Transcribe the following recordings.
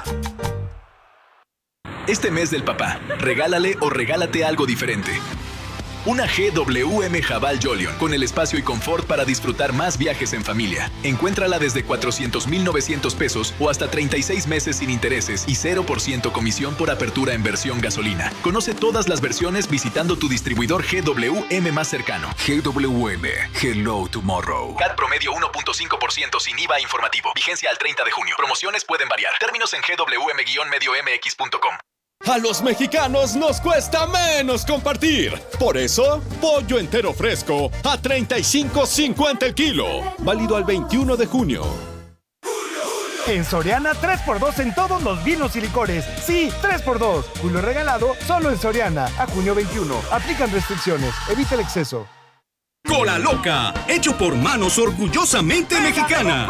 Este mes del papá, regálale o regálate algo diferente. Una GWM Haval Jolion con el espacio y confort para disfrutar más viajes en familia. Encuéntrala desde 400,900 pesos o hasta 36 meses sin intereses y 0% comisión por apertura en versión gasolina. Conoce todas las versiones visitando tu distribuidor GWM más cercano. GWM, Hello Tomorrow. CAT promedio 1.5% sin IVA informativo. Vigencia al 30 de junio. Promociones pueden variar. Términos en gwm-mx.com. A los mexicanos nos cuesta menos compartir. Por eso, pollo entero fresco a $35.50 el kilo. Válido al 21 de junio. En Soriana, 3x2 en todos los vinos y licores. Sí, 3x2. Julio regalado solo en Soriana. A junio 21. Aplican restricciones. Evita el exceso. Cola Loca, hecho por manos orgullosamente mexicanas.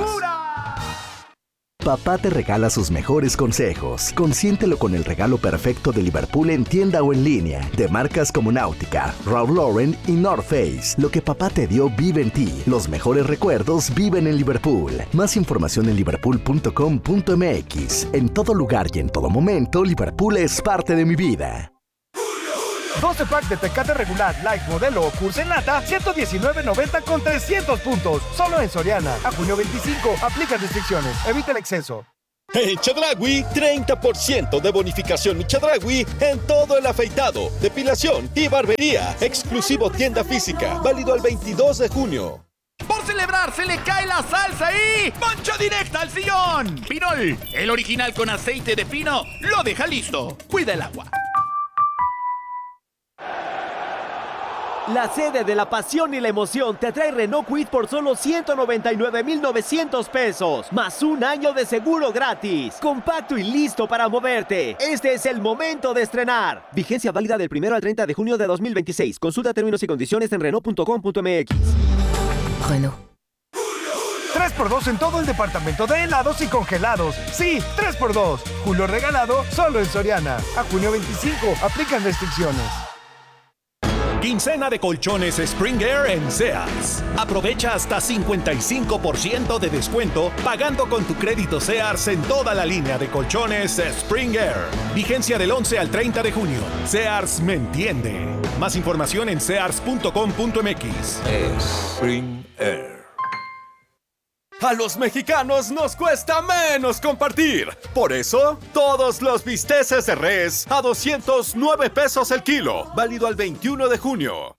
Papá te regala sus mejores consejos. Consiéntelo con el regalo perfecto de Liverpool en tienda o en línea. De marcas como Náutica, Ralph Lauren y North Face. Lo que papá te dio vive en ti. Los mejores recuerdos viven en Liverpool. Más información en liverpool.com.mx. En todo lugar y en todo momento, Liverpool es parte de mi vida. 12 pack de Tecate regular, light, modelo o curse en lata, $119.90 con 300 puntos. Solo en Soriana. A junio 25. Aplica restricciones. Evita el exceso. En Chedraui, 30% de bonificación y Chedraui en todo el afeitado, depilación y barbería. Exclusivo tienda física. Válido al 22 de junio. Por celebrar se le cae la salsa y ¡poncho directa al sillón! Pinol, el original con aceite de pino, lo deja listo. Cuida el agua. La sede de la pasión y la emoción te trae Renault Kwid por solo $199,900 pesos, más un año de seguro gratis. Compacto y listo para moverte. Este es el momento de estrenar. Vigencia válida del 1 al 30 de junio de 2026. Consulta términos y condiciones en Renault.com.mx. Renault. 3x2 en todo el departamento de helados y congelados. Sí, 3x2. Julio regalado solo en Soriana. A junio 25. Aplican restricciones. Quincena de colchones Spring Air en Sears. Aprovecha hasta 55% de descuento pagando con tu crédito Sears en toda la línea de colchones Spring Air. Vigencia del 11 al 30 de junio. Sears me entiende. Más información en sears.com.mx. Spring Air. A los mexicanos nos cuesta menos compartir. Por eso, todos los bisteces de res a $209 el kilo. Válido al 21 de junio.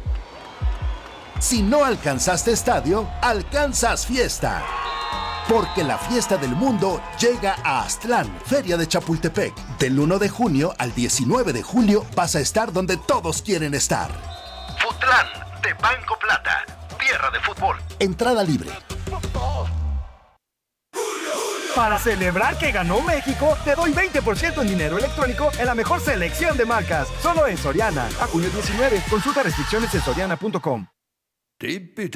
Si no alcanzaste estadio, alcanzas fiesta. Porque la fiesta del mundo llega a Aztlán, Feria de Chapultepec. Del 1 de junio al 19 de julio vas a estar donde todos quieren estar. Futlán, de Banco Plata. Tierra de fútbol. Entrada libre. Para celebrar que ganó México, te doy 20% en dinero electrónico en la mejor selección de marcas. Solo en Soriana. A junio 19. Consulta restricciones en soriana.com. Tippy